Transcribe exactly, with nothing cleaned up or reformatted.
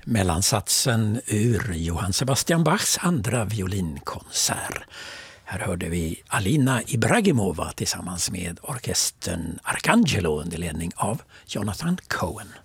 Mellansatsen ur Johann Sebastian Bachs andra violinkonsert. Här hörde vi Alina Ibragimova tillsammans med orkestern Arcangelo under ledning av Jonathan Cohen.